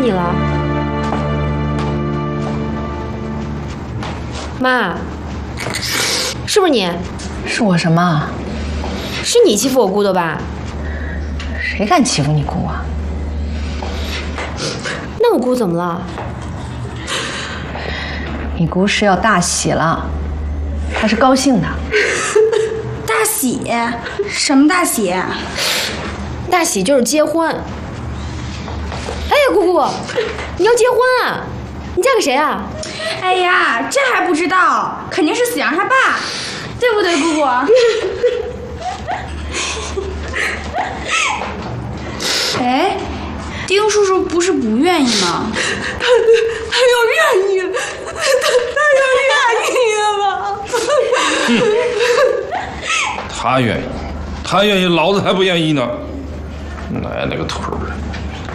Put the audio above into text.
你了？妈，是不是你？ 是我什么？ 是你欺负我姑的吧？ 谁敢欺负你姑啊？ 那我姑怎么了？ 你姑是要大喜了，她是高兴的。 大喜？什么大喜？ 大喜就是结婚。哎呀，姑姑，你要结婚啊？你嫁给谁啊？ 哎呀，这还不知道，肯定是死阳他爸，对不对，姑姑？哎，丁叔叔不是不愿意吗？ 他要愿意，他要愿意了。 他愿意，老子才不愿意呢。那个腿儿。